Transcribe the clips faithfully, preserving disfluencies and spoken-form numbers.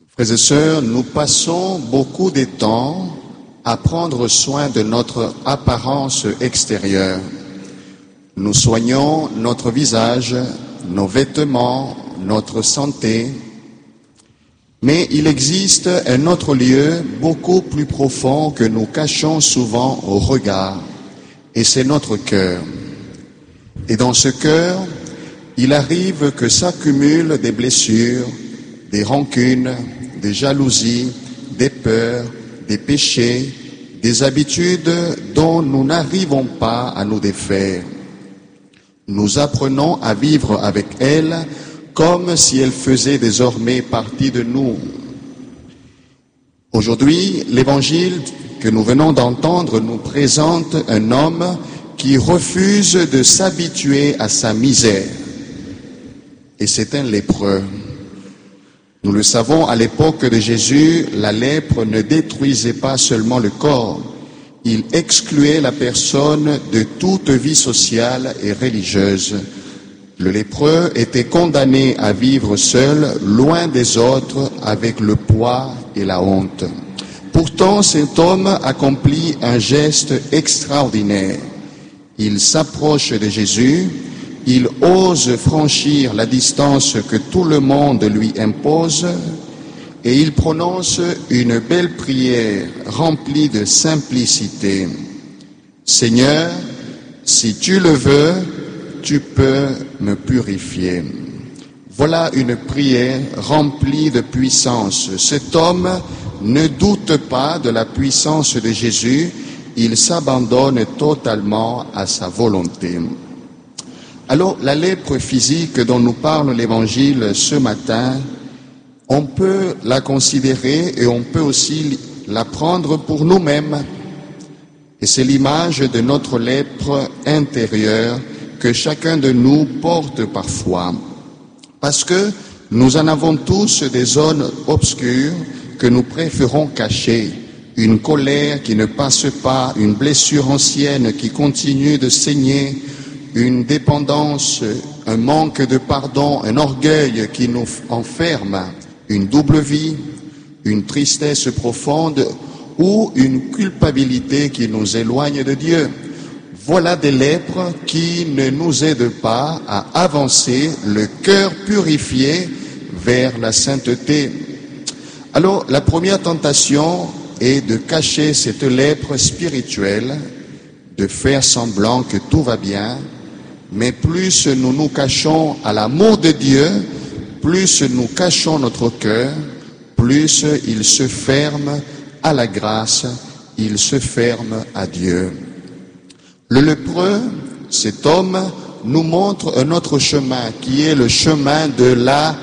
Frères et sœurs, nous passons beaucoup de temps à prendre soin de notre apparence extérieure. Nous soignons notre visage, nos vêtements, notre santé. Mais il existe un autre lieu beaucoup plus profond que nous cachons souvent au regard, et c'est notre cœur. Et dans ce cœur, il arrive que s'accumulent des blessures, des rancunes, des jalousies, des peurs, des péchés, des habitudes dont nous n'arrivons pas à nous défaire. Nous apprenons à vivre avec elles comme si elles faisaient désormais partie de nous. Aujourd'hui, l'évangile que nous venons d'entendre nous présente un homme qui refuse de s'habituer à sa misère. Et c'est un lépreux. Nous le savons, à l'époque de Jésus, la lèpre ne détruisait pas seulement le corps, il excluait la personne de toute vie sociale et religieuse. Le lépreux était condamné à vivre seul, loin des autres, avec le poids et la honte. Pourtant, cet homme accomplit un geste extraordinaire. Il s'approche de Jésus, il ose franchir la distance que tout le monde lui impose et il prononce une belle prière remplie de simplicité. Seigneur, si tu le veux, tu peux me purifier. Voilà une prière remplie de puissance. Cet homme ne doute pas de la puissance de Jésus, il s'abandonne totalement à sa volonté. Alors, la lèpre physique dont nous parle l'Évangile ce matin, on peut la considérer et on peut aussi la prendre pour nous-mêmes. Et c'est l'image de notre lèpre intérieure que chacun de nous porte parfois. Parce que nous en avons tous des zones obscures que nous préférons cacher. Une colère qui ne passe pas, une blessure ancienne qui continue de saigner, une dépendance, un manque de pardon, un orgueil qui nous enferme, une double vie, une tristesse profonde ou une culpabilité qui nous éloigne de Dieu. Voilà des lèpres qui ne nous aident pas à avancer le cœur purifié vers la sainteté. Alors, la première tentation est de cacher cette lèpre spirituelle, de faire semblant que tout va bien. Mais plus nous nous cachons à l'amour de Dieu, plus nous cachons notre cœur, plus il se ferme à la grâce, il se ferme à Dieu. Le lépreux, cet homme, nous montre un autre chemin qui est le chemin de la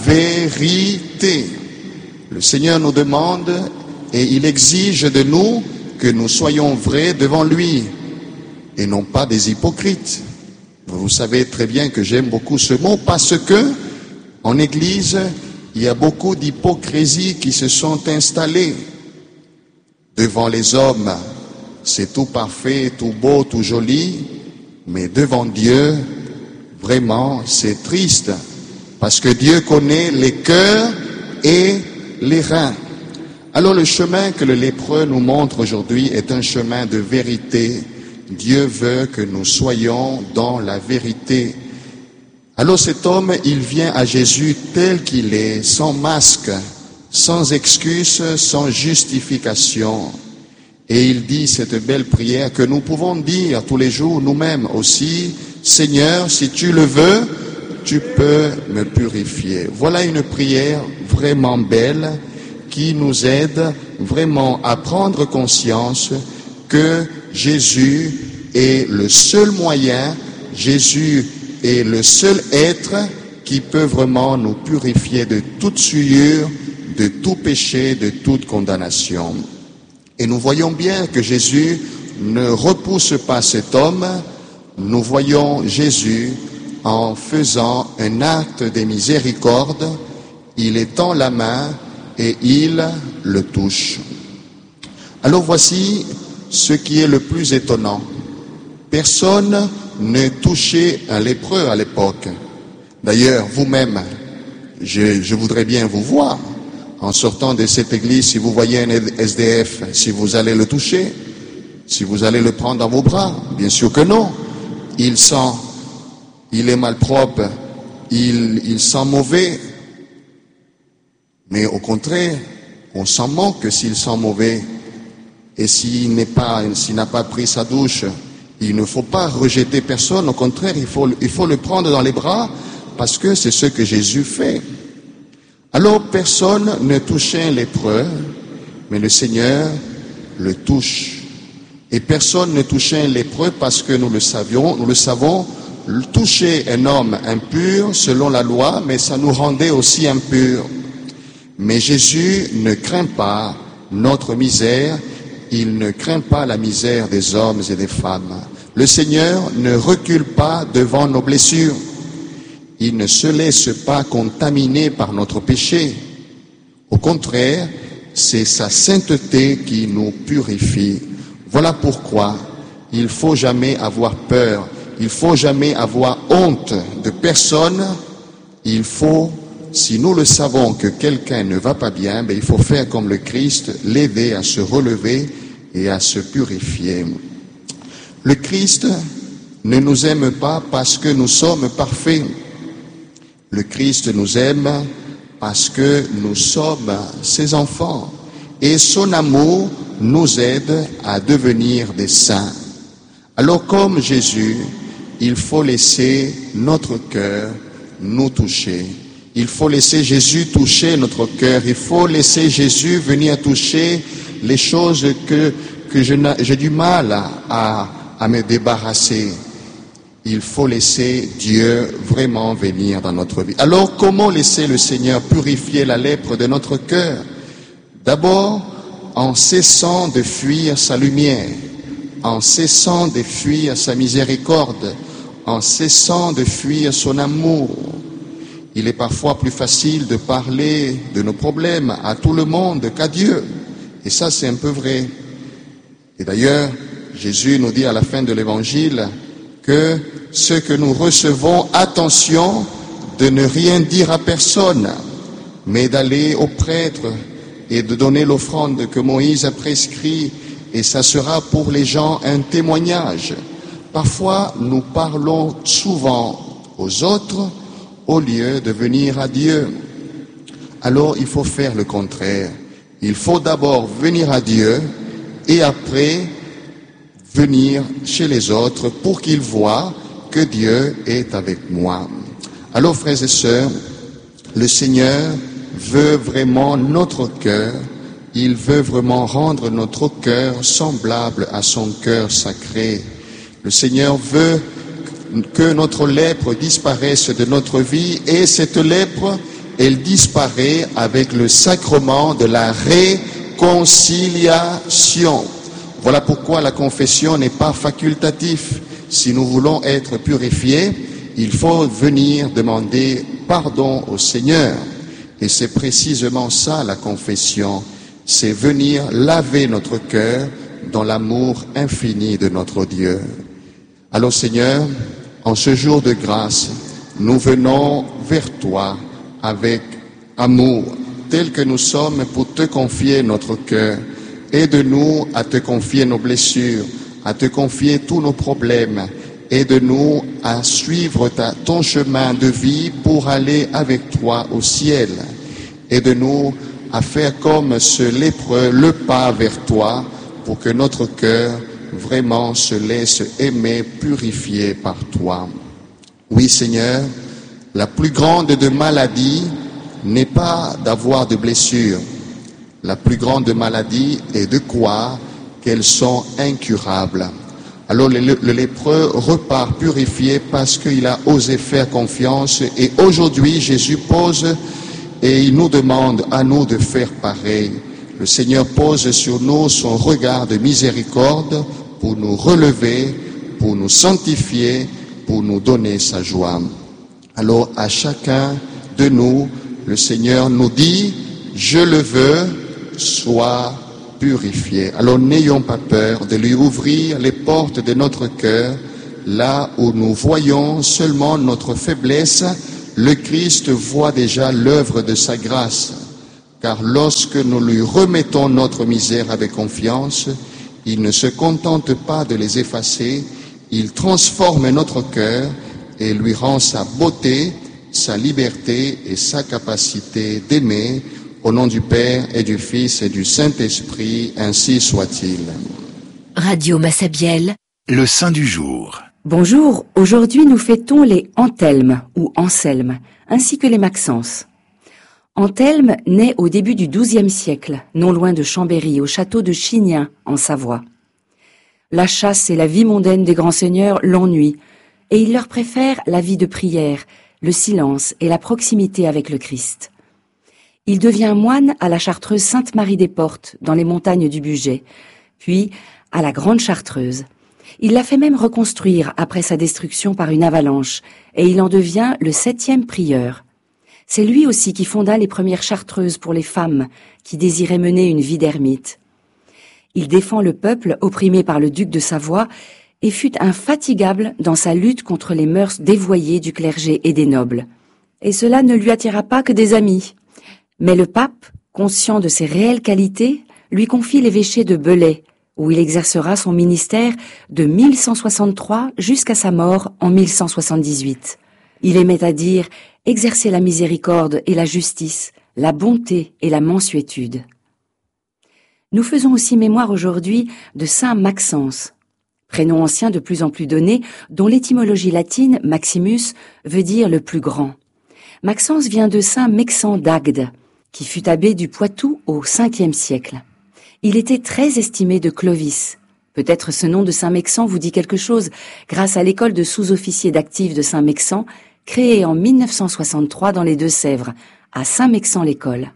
vérité. Le Seigneur nous demande et il exige de nous que nous soyons vrais devant lui et non pas des hypocrites. Vous savez très bien que j'aime beaucoup ce mot parce que, en Église, il y a beaucoup d'hypocrisie qui se sont installées. Devant les hommes, c'est tout parfait, tout beau, tout joli, mais devant Dieu, vraiment, c'est triste. Parce que Dieu connaît les cœurs et les reins. Alors le chemin que le lépreux nous montre aujourd'hui est un chemin de vérité. Dieu veut que nous soyons dans la vérité. Alors cet homme, il vient à Jésus tel qu'il est, sans masque, sans excuse, sans justification. Et il dit cette belle prière que nous pouvons dire tous les jours nous-mêmes aussi, Seigneur, si tu le veux, tu peux me purifier. Voilà une prière vraiment belle qui nous aide vraiment à prendre conscience que Jésus est le seul moyen, Jésus est le seul être qui peut vraiment nous purifier de toute souillure, de tout péché, de toute condamnation. Et nous voyons bien que Jésus ne repousse pas cet homme, nous voyons Jésus en faisant un acte de miséricorde, il étend la main et il le touche. Alors voici ce qui est le plus étonnant. Personne ne touchait un lépreux à l'époque. D'ailleurs, vous-même, je, je voudrais bien vous voir. en sortant de cette église, si vous voyez un S D F, si vous allez le toucher, si vous allez le prendre dans vos bras, bien sûr que non. Il sent, il est malpropre, il, il sent mauvais. Mais au contraire, on s'en manque s'il sent mauvais. Et s'il n'est pas, s'il n'a pas pris sa douche, il ne faut pas rejeter personne. Au contraire, il faut, il faut le prendre dans les bras parce que c'est ce que Jésus fait. Alors personne ne touchait un lépreux, mais le Seigneur le touche. Et personne ne touchait un lépreux parce que nous le savions, nous le savons, toucher un homme impur selon la loi, mais ça nous rendait aussi impurs. Mais Jésus ne craint pas notre misère, il ne craint pas la misère des hommes et des femmes. Le Seigneur ne recule pas devant nos blessures. Il ne se laisse pas contaminer par notre péché. Au contraire, c'est sa sainteté qui nous purifie. Voilà pourquoi il ne faut jamais avoir peur, il ne faut jamais avoir honte de personne. Il faut, si nous le savons que quelqu'un ne va pas bien, ben il faut faire comme le Christ, l'aider à se relever et à se purifier. Le Christ ne nous aime pas parce que nous sommes parfaits. Le Christ nous aime parce que nous sommes ses enfants. Et son amour nous aide à devenir des saints. Alors comme Jésus, il faut laisser notre cœur nous toucher. Il faut laisser Jésus toucher notre cœur. Il faut laisser Jésus venir toucher les choses que, que je j'ai du mal à, à, à me débarrasser. Il faut laisser Dieu vraiment venir dans notre vie. Alors comment laisser le Seigneur purifier la lèpre de notre cœur? D'abord, en cessant de fuir sa lumière, en cessant de fuir sa miséricorde, en cessant de fuir son amour. Il est parfois plus facile de parler de nos problèmes à tout le monde qu'à Dieu. Et ça, c'est un peu vrai. Et d'ailleurs, Jésus nous dit à la fin de l'Évangile que ce que nous recevons, attention de ne rien dire à personne, mais d'aller au prêtre et de donner l'offrande que Moïse a prescrit, et ça sera pour les gens un témoignage. Parfois, nous parlons souvent aux autres au lieu de venir à Dieu. Alors, il faut faire le contraire. Il faut d'abord venir à Dieu et après venir chez les autres pour qu'ils voient que Dieu est avec moi. Alors, frères et sœurs, le Seigneur veut vraiment notre cœur. Il veut vraiment rendre notre cœur semblable à son cœur sacré. Le Seigneur veut que notre lèpre disparaisse de notre vie, et cette lèpre, elle disparaît avec le sacrement de la réconciliation. Voilà pourquoi la confession n'est pas facultative. Si nous voulons être purifiés, il faut venir demander pardon au Seigneur. Et c'est précisément ça la confession. C'est venir laver notre cœur dans l'amour infini de notre Dieu. Alors Seigneur, en ce jour de grâce, nous venons vers toi avec amour, tel que nous sommes, pour te confier notre cœur. Aide-nous à te confier nos blessures, à te confier tous nos problèmes. Aide-nous à suivre ta, ton chemin de vie pour aller avec toi au ciel. Aide-nous à faire comme ce lépreux le pas vers toi, pour que notre cœur vraiment se laisse aimer, purifier par toi. Oui Seigneur, la plus grande de maladies n'est pas d'avoir de blessures. La plus grande maladie est de croire qu'elles sont incurables. Alors le, le lépreux repart purifié parce qu'il a osé faire confiance, et aujourd'hui Jésus pose et il nous demande à nous de faire pareil. Le Seigneur pose sur nous son regard de miséricorde pour nous relever, pour nous sanctifier, pour nous donner sa joie. Alors à chacun de nous, le Seigneur nous dit, je le veux, sois purifié. Alors n'ayons pas peur de lui ouvrir les portes de notre cœur, là où nous voyons seulement notre faiblesse. Le Christ voit déjà l'œuvre de sa grâce, car lorsque nous lui remettons notre misère avec confiance, il ne se contente pas de les effacer, il transforme notre cœur et lui rend sa beauté, sa liberté et sa capacité d'aimer. Au nom du Père et du Fils et du Saint-Esprit, ainsi soit-il. Radio Massabielle, le saint du jour. Bonjour, aujourd'hui nous fêtons les Anthelmes ou Anselmes, ainsi que les Maxence. Anthelme naît au début du douzième siècle, non loin de Chambéry, au château de Chignin, en Savoie. La chasse et la vie mondaine des grands seigneurs l'ennuient, et il leur préfère la vie de prière, le silence et la proximité avec le Christ. Il devient moine à la chartreuse Sainte-Marie-des-Portes, dans les montagnes du Bugey, puis à la Grande Chartreuse. Il l'a fait même reconstruire après sa destruction par une avalanche, et il en devient le septième prieur. C'est lui aussi qui fonda les premières chartreuses pour les femmes qui désiraient mener une vie d'ermite. Il défend le peuple opprimé par le duc de Savoie et fut infatigable dans sa lutte contre les mœurs dévoyées du clergé et des nobles. Et cela ne lui attira pas que des amis. Mais le pape, conscient de ses réelles qualités, lui confie l'évêché de Belay, où il exercera son ministère de mille cent soixante-trois jusqu'à sa mort en mille cent soixante-dix-huit. Il aimait à dire « exercer la miséricorde et la justice, la bonté et la mansuétude ». Nous faisons aussi mémoire aujourd'hui de saint Maxence, prénom ancien de plus en plus donné, dont l'étymologie latine, Maximus, veut dire le plus grand. Maxence vient de saint Mexan d'Agde, qui fut abbé du Poitou au cinquième siècle. Il était très estimé de Clovis. Peut-être ce nom de saint Mexan vous dit quelque chose, grâce à l'école de sous-officiers d'actifs de saint Mexan, créée en mille neuf cent soixante-trois dans les Deux-Sèvres, à Saint-Mexan-l'École.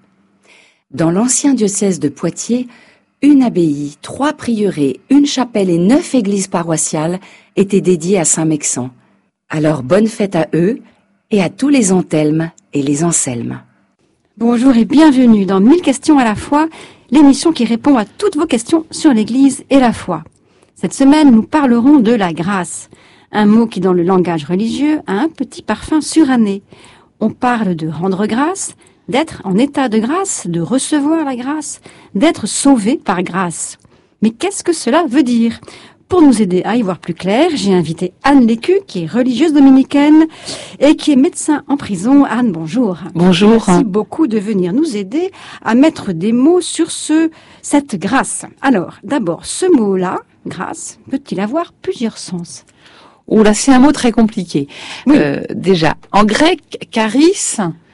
Dans l'ancien diocèse de Poitiers, une abbaye, trois prieurés, une chapelle et neuf églises paroissiales étaient dédiées à saint Mexan. Alors bonne fête à eux et à tous les Anthelmes et les Anselmes. Bonjour et bienvenue dans mille questions à la fois, l'émission qui répond à toutes vos questions sur l'Église et la foi. Cette semaine, nous parlerons de la grâce, un mot qui dans le langage religieux a un petit parfum suranné. On parle de rendre grâce, d'être en état de grâce, de recevoir la grâce, d'être sauvé par grâce. Mais qu'est-ce que cela veut dire ? Pour nous aider à y voir plus clair, j'ai invité Anne Lécu, qui est religieuse dominicaine et qui est médecin en prison. Anne, bonjour. Bonjour. Merci beaucoup de venir nous aider à mettre des mots sur ce, cette grâce. Alors, d'abord, ce mot-là, grâce, peut-il avoir plusieurs sens ? Oh là, c'est un mot très compliqué. Oui. Euh, déjà, en grec, charis,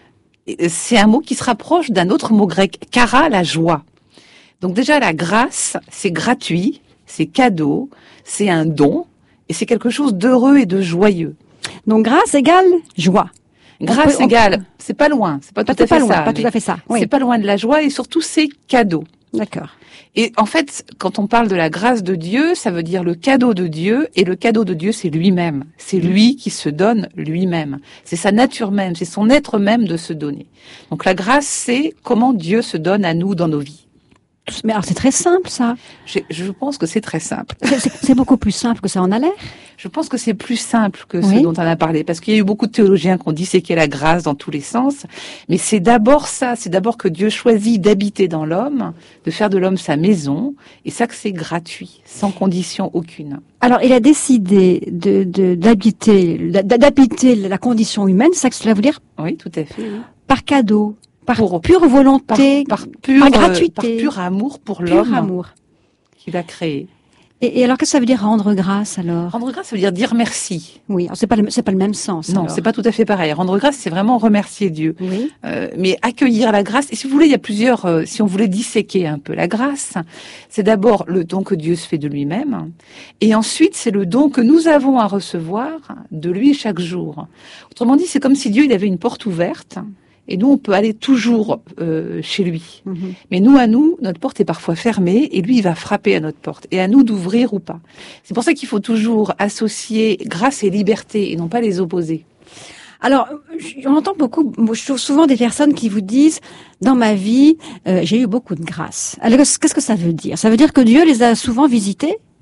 c'est un mot qui se rapproche d'un autre mot grec, chara, la joie. Donc déjà, la grâce, c'est gratuit, c'est cadeau, c'est un don, et c'est quelque chose d'heureux et de joyeux. Donc grâce égale joie. Grâce peut, égale, peut... c'est pas loin, c'est pas, pas tout à fait loin, ça. Pas tout à fait ça. Oui. C'est pas loin de la joie, et surtout c'est cadeau. D'accord. Et en fait, quand on parle de la grâce de Dieu, ça veut dire le cadeau de Dieu, et le cadeau de Dieu, c'est lui-même. C'est lui qui se donne lui-même. C'est sa nature même, c'est son être même de se donner. Donc la grâce, c'est comment Dieu se donne à nous dans nos vies. Mais alors c'est très simple ça. Je, je pense que c'est très simple. C'est, c'est beaucoup plus simple que ça en a l'air. Je pense que c'est plus simple que oui. ce dont on a parlé, parce qu'il y a eu beaucoup de théologiens qui ont disséqué la grâce dans tous les sens. Mais c'est d'abord ça, c'est d'abord que Dieu choisit d'habiter dans l'homme, de faire de l'homme sa maison, et ça que c'est gratuit, sans condition aucune. Alors il a décidé de, de d'habiter, d'habiter la condition humaine, c'est ça que cela veut dire ? Oui, tout à fait. Oui. Par cadeau. Par pour, pure volonté, par, par, pure, par gratuité, par pur amour pour pur l'homme amour. qu'il a créé. Et, et alors, qu'est-ce que ça veut dire rendre grâce alors ? Rendre grâce, ça veut dire dire merci. Oui, alors c'est pas le, c'est pas le même sens. Non, alors. c'est pas tout à fait pareil. Rendre grâce, c'est vraiment remercier Dieu. Oui. Euh, mais accueillir la grâce. Et si vous voulez, il y a plusieurs. Euh, si on voulait disséquer un peu la grâce, c'est d'abord le don que Dieu se fait de lui-même, et ensuite c'est le don que nous avons à recevoir de lui chaque jour. Autrement dit, c'est comme si Dieu il avait une porte ouverte. Et nous, on peut aller toujours euh, chez lui. Mm-hmm. Mais nous, à nous, notre porte est parfois fermée et lui, il va frapper à notre porte. Et à nous d'ouvrir ou pas. C'est pour ça qu'il faut toujours associer grâce et liberté et non pas les opposer. Alors, on entend beaucoup, je trouve souvent des personnes qui vous disent, dans ma vie, euh, j'ai eu beaucoup de grâce. Alors, qu'est-ce que ça veut dire ? Ça veut dire que Dieu les a souvent visités ?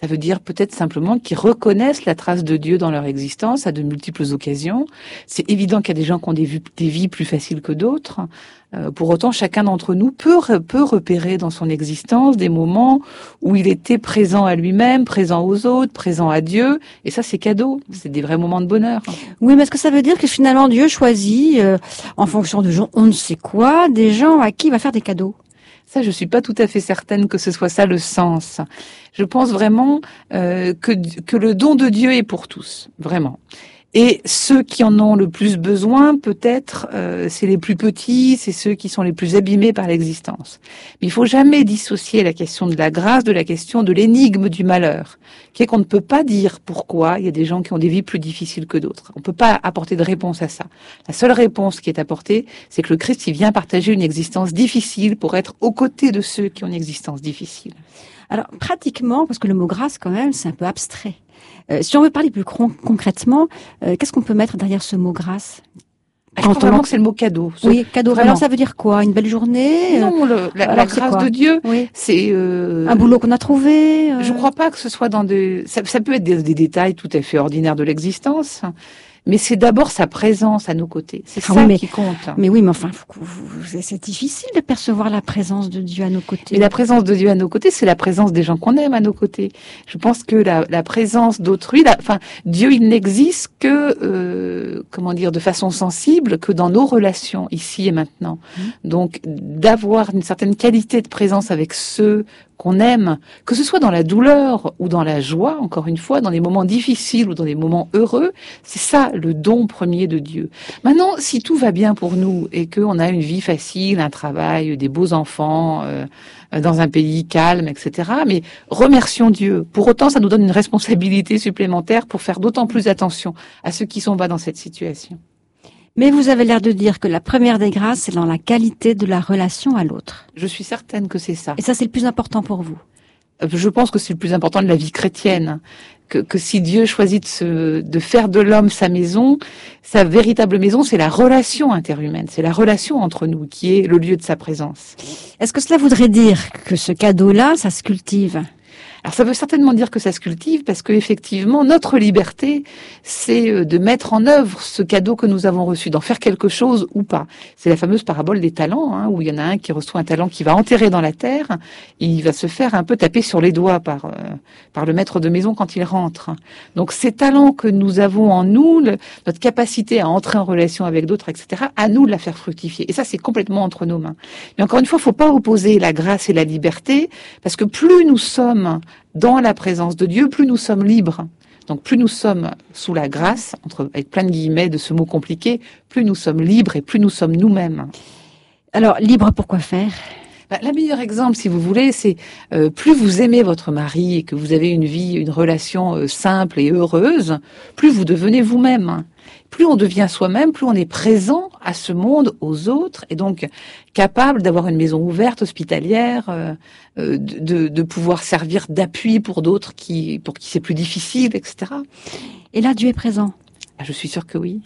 Ça veut dire peut-être simplement qu'ils reconnaissent la trace de Dieu dans leur existence à de multiples occasions. C'est évident qu'il y a des gens qui ont des, vues, des vies plus faciles que d'autres. Euh, pour autant, chacun d'entre nous peut, peut repérer dans son existence des moments où il était présent à lui-même, présent aux autres, présent à Dieu. Et ça, c'est cadeau. C'est des vrais moments de bonheur. Oui, mais est-ce que ça veut dire que finalement Dieu choisit, euh, en fonction de gens, on ne sait quoi, des gens à qui il va faire des cadeaux? Ça, je suis pas tout à fait certaine que ce soit ça le sens. Je pense vraiment euh, que, que le don de Dieu est pour tous, vraiment. Et ceux qui en ont le plus besoin, peut-être, euh, c'est les plus petits, c'est ceux qui sont les plus abîmés par l'existence. Mais il faut jamais dissocier la question de la grâce de la question de l'énigme du malheur, qui est qu'on ne peut pas dire pourquoi il y a des gens qui ont des vies plus difficiles que d'autres. On ne peut pas apporter de réponse à ça. La seule réponse qui est apportée, c'est que le Christ, il vient partager une existence difficile pour être aux côtés de ceux qui ont une existence difficile. Alors, pratiquement, parce que le mot grâce, quand même, c'est un peu abstrait. Euh, si on veut parler plus con- concrètement, euh, qu'est-ce qu'on peut mettre derrière ce mot grâce? Je crois vraiment que c'est le mot cadeau. Oui, cadeau. Vraiment. Alors ça veut dire quoi? Une belle journée? Non, le, la, la grâce de Dieu, oui. c'est euh, un boulot qu'on a trouvé. Euh... Je crois pas que ce soit dans des. Ça, ça peut être des, des détails tout à fait ordinaires de l'existence. Mais c'est d'abord sa présence à nos côtés. C'est ah ça oui, mais, qui compte. Mais oui, mais enfin, c'est difficile de percevoir la présence de Dieu à nos côtés. Et la présence de Dieu à nos côtés, c'est la présence des gens qu'on aime à nos côtés. Je pense que la, la présence d'autrui, la, enfin, Dieu, il n'existe que, euh, comment dire, de façon sensible, que dans nos relations ici et maintenant. Mmh. Donc, d'avoir une certaine qualité de présence avec ceux qu'on aime, que ce soit dans la douleur ou dans la joie, encore une fois, dans les moments difficiles ou dans les moments heureux, c'est ça le don premier de Dieu. Maintenant, si tout va bien pour nous et qu'on a une vie facile, un travail, des beaux enfants, euh, dans un pays calme, et cetera, mais remercions Dieu. Pour autant, ça nous donne une responsabilité supplémentaire pour faire d'autant plus attention à ceux qui sont pas dans cette situation. Mais vous avez l'air de dire que la première des grâces, c'est dans la qualité de la relation à l'autre. Je suis certaine que c'est ça. Et ça, c'est le plus important pour vous. Je pense que c'est le plus important de la vie chrétienne. Que, que si Dieu choisit de, se, de faire de l'homme sa maison, sa véritable maison, c'est la relation interhumaine, c'est la relation entre nous qui est le lieu de sa présence. Est-ce que cela voudrait dire que ce cadeau-là, ça se cultive ? Alors ça veut certainement dire que ça se cultive parce que effectivement notre liberté c'est de mettre en œuvre ce cadeau que nous avons reçu, d'en faire quelque chose ou pas. C'est la fameuse parabole des talents hein, où il y en a un qui reçoit un talent qui va enterrer dans la terre et il va se faire un peu taper sur les doigts par euh, par le maître de maison quand il rentre. Donc ces talents que nous avons en nous, le, notre capacité à entrer en relation avec d'autres, et cetera, à nous de la faire fructifier. Et ça c'est complètement entre nos mains. Mais encore une fois, il faut pas opposer la grâce et la liberté parce que plus nous sommes dans la présence de Dieu, plus nous sommes libres. Donc plus nous sommes sous la grâce, entre, avec plein de guillemets de ce mot compliqué, plus nous sommes libres et plus nous sommes nous-mêmes. Alors, libre pour quoi faire ? Bah, le meilleur exemple, si vous voulez, c'est euh, plus vous aimez votre mari et que vous avez une vie, une relation euh, simple et heureuse, plus vous devenez vous-même. Plus on devient soi-même, plus on est présent à ce monde, aux autres, et donc capable d'avoir une maison ouverte, hospitalière, euh, euh, de, de pouvoir servir d'appui pour d'autres qui, pour qui c'est plus difficile, et cetera. Et là, Dieu est présent. Je suis sûre que oui.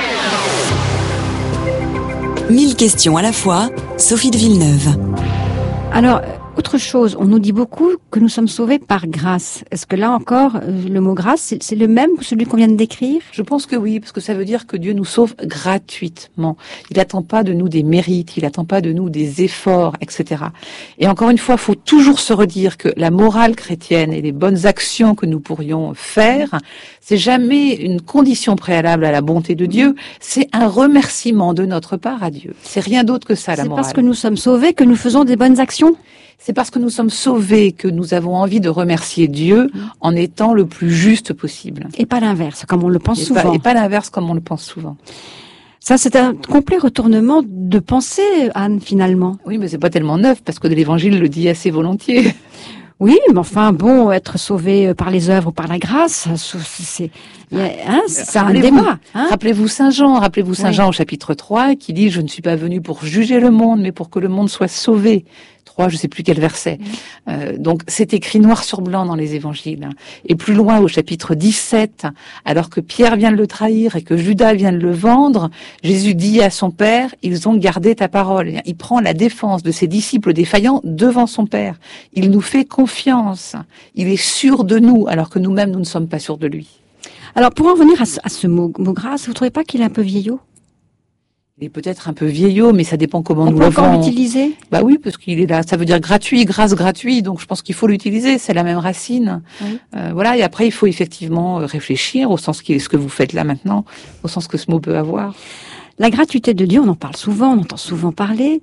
Mille questions à la fois, Sophie de Villeneuve. Alors, autre chose, on nous dit beaucoup que nous sommes sauvés par grâce. Est-ce que là encore, le mot grâce, c'est, c'est le même que celui qu'on vient de décrire ? Je pense que oui, parce que ça veut dire que Dieu nous sauve gratuitement. Il n'attend pas de nous des mérites, il n'attend pas de nous des efforts, et cetera. Et encore une fois, il faut toujours se redire que la morale chrétienne et les bonnes actions que nous pourrions faire, c'est jamais une condition préalable à la bonté de Dieu, c'est un remerciement de notre part à Dieu. C'est rien d'autre que ça, la c'est morale. C'est parce que nous sommes sauvés que nous faisons des bonnes actions ? C'est parce que nous sommes sauvés que nous avons envie de remercier Dieu en étant le plus juste possible. Et pas l'inverse, comme on le pense et souvent. Pas, et pas l'inverse, comme on le pense souvent. Ça, c'est un complet retournement de pensée, Anne, finalement. Oui, mais c'est pas tellement neuf, parce que l'Évangile le dit assez volontiers. Oui, mais enfin, bon, être sauvé par les œuvres ou par la grâce, c'est, hein, c'est un débat. Hein. Rappelez-vous Saint Jean, rappelez-vous Saint oui. Jean au chapitre trois, qui dit « Je ne suis pas venu pour juger le monde, mais pour que le monde soit sauvé. » trois, je sais plus quel verset. Euh, donc c'est écrit noir sur blanc dans les évangiles. Et plus loin, au chapitre dix-sept, alors que Pierre vient de le trahir et que Judas vient de le vendre, Jésus dit à son Père, ils ont gardé ta parole. Il prend la défense de ses disciples défaillants devant son Père. Il nous fait confiance. Il est sûr de nous, alors que nous-mêmes, nous ne sommes pas sûrs de lui. Alors, pour en revenir à ce, à ce mot, mot grâce, vous trouvez pas qu'il est un peu vieillot? Il est peut-être un peu vieillot, mais ça dépend comment On nous peut le encore vendons. l'utiliser? Bah oui, parce qu'il est là. Ça veut dire gratuit, grâce gratuit. Donc je pense qu'il faut l'utiliser. C'est la même racine. Oui. Euh, voilà. Et après, il faut effectivement réfléchir au sens qui est ce que vous faites là maintenant, au sens que ce mot peut avoir. La gratuité de Dieu, on en parle souvent, on entend souvent parler.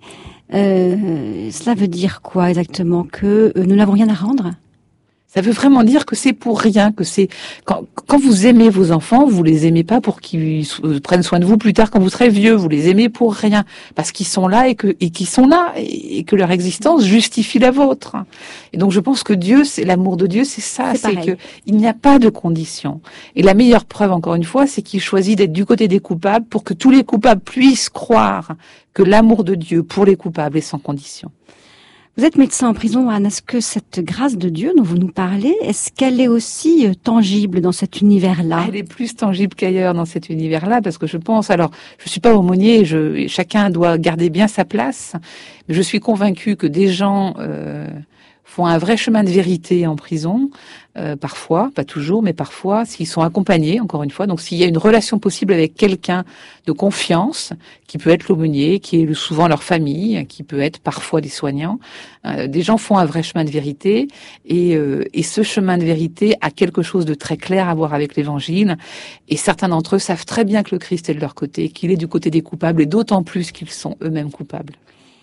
Euh, cela veut dire quoi exactement? Que euh, nous n'avons rien à rendre? Ça veut vraiment dire que c'est pour rien, que c'est quand, quand vous aimez vos enfants, vous les aimez pas pour qu'ils so- prennent soin de vous plus tard quand vous serez vieux, vous les aimez pour rien, parce qu'ils sont là et que et qu'ils sont là et, et que leur existence justifie la vôtre. Et donc je pense que Dieu, c'est l'amour de Dieu, c'est ça, C'est c'est pareil. que il n'y a pas de condition. Et la meilleure preuve, encore une fois, c'est qu'il choisit d'être du côté des coupables pour que tous les coupables puissent croire que l'amour de Dieu pour les coupables est sans condition. Vous êtes médecin en prison, Anne. Est-ce que cette grâce de Dieu dont vous nous parlez, est-ce qu'elle est aussi euh, tangible dans cet univers-là? Elle est plus tangible qu'ailleurs dans cet univers-là, parce que je pense, alors, je suis pas aumônier, je, chacun doit garder bien sa place, mais je suis convaincue que des gens euh, font un vrai chemin de vérité en prison, euh, parfois, pas toujours, mais parfois, s'ils sont accompagnés, encore une fois, donc s'il y a une relation possible avec quelqu'un de confiance, qui peut être l'aumônier, qui est souvent leur famille, qui peut être parfois des soignants, euh, des gens font un vrai chemin de vérité, et, euh, et ce chemin de vérité a quelque chose de très clair à voir avec l'Évangile, et certains d'entre eux savent très bien que le Christ est de leur côté, qu'il est du côté des coupables, et d'autant plus qu'ils sont eux-mêmes coupables.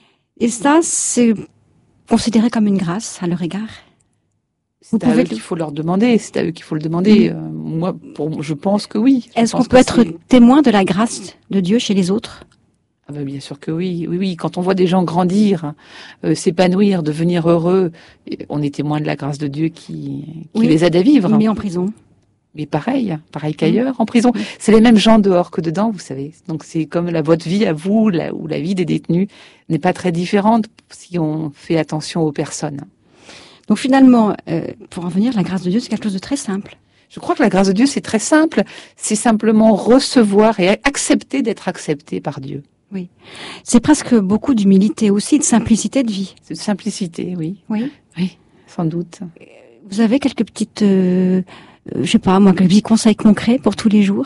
Et ça, c'est considéré comme une grâce à leur égard? Vous C'est à pouvez eux le- qu'il faut leur demander, c'est à eux qu'il faut le demander. Euh, moi, pour, je pense que oui. Je Est-ce qu'on pense peut que être c'est- témoin de la grâce de Dieu chez les autres? Ah ben, bien sûr que oui, oui, oui. Quand on voit des gens grandir, euh, s'épanouir, devenir heureux, on est témoin de la grâce de Dieu qui, qui Oui. les aide à vivre. Mis en prison? Mais pareil, pareil qu'ailleurs, en prison. C'est les mêmes gens dehors que dedans, vous savez. Donc c'est comme la votre vie à vous, la, ou la vie des détenus n'est pas très différente si on fait attention aux personnes. Donc finalement, euh, pour en venir, la grâce de Dieu, c'est quelque chose de très simple. Je crois que la grâce de Dieu, c'est très simple. C'est simplement recevoir et accepter d'être accepté par Dieu. C'est presque beaucoup d'humilité aussi, de simplicité de vie. C'est de simplicité, oui. Oui. Oui, sans doute. Vous avez quelques petites, euh, euh, je sais pas moi, quelques petits conseils concrets pour tous les jours,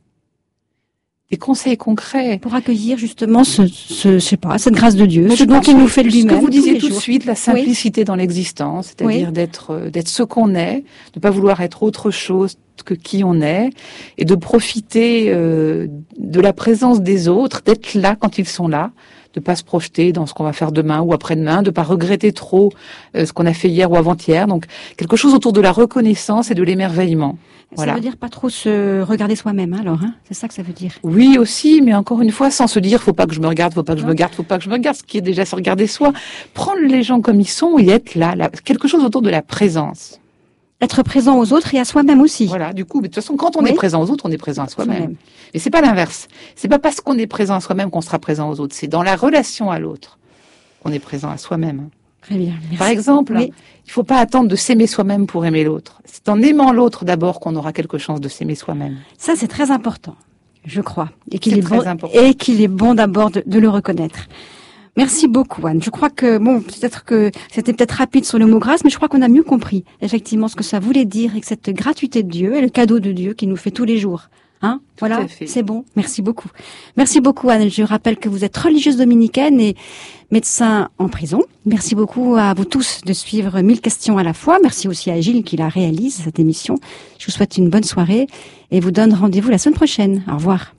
Des conseils concrets. pour accueillir justement ce, ce je sais pas, cette grâce de Dieu, Mais ce je dont pense il nous que fait de Ce lui-même. que vous disiez tous les tout de jours. suite, la simplicité dans l'existence, c'est-à-dire Oui. d'être euh, d'être ce qu'on est, de pas vouloir être autre chose que qui on est, et de profiter euh, de la présence des autres, d'être là quand ils sont là, de pas se projeter dans ce qu'on va faire demain ou après-demain, de pas regretter trop euh, ce qu'on a fait hier ou avant-hier. Donc quelque chose autour de la reconnaissance et de l'émerveillement. Voilà. Ça veut dire pas trop se regarder soi-même, hein, alors, hein, c'est ça que ça veut dire. Oui aussi, mais encore une fois, sans se dire faut pas que je me regarde, faut pas que je me regarde, faut pas que je me regarde, ce qui est déjà se regarder soi. Prendre les gens comme ils sont et être là, là, quelque chose autour de la présence. Être présent aux autres et à soi-même aussi. Voilà, du coup, mais de toute façon, quand on Oui. est présent aux autres, on est présent à soi-même. Soi-même. Et c'est pas l'inverse. C'est pas parce qu'on est présent à soi-même qu'on sera présent aux autres. C'est dans la relation à l'autre qu'on est présent à soi-même. Très bien. Merci. Par exemple, Oui. il faut pas attendre de s'aimer soi-même pour aimer l'autre. C'est en aimant l'autre d'abord qu'on aura quelque chose de s'aimer soi-même. Ça, c'est très important, je crois. Et qu'il C'est est, très bon, important. et qu'il est bon d'abord de, de le reconnaître. Merci beaucoup, Anne. Je crois que, bon, peut-être que c'était peut-être rapide sur le mot grâce, mais je crois qu'on a mieux compris, effectivement, ce que ça voulait dire et que cette gratuité de Dieu est le cadeau de Dieu qu'il nous fait tous les jours. Hein? Tout Voilà. à fait. C'est bon. Merci beaucoup. Merci beaucoup, Anne. Je rappelle que vous êtes religieuse dominicaine et médecin en prison. Merci beaucoup à vous tous de suivre mille questions à la fois. Merci aussi à Gilles qui la réalise, cette émission. Je vous souhaite une bonne soirée et vous donne rendez-vous la semaine prochaine. Au revoir.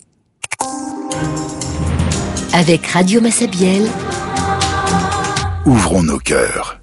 Avec Radio Massabielle, Ouvrons nos cœurs.